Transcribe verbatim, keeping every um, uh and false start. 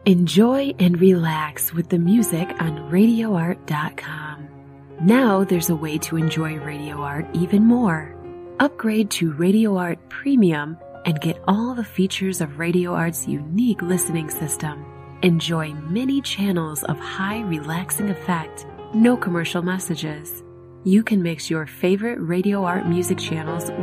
Enjoy and relax with the music on radio art dot com. Now there's a way to enjoy Radio Art even more. Upgrade to Radio Art Premium and get all the features of Radio Art's unique listening system. Enjoy many channels of high relaxing effect, no commercial messages. You can mix your favorite Radio Art music channels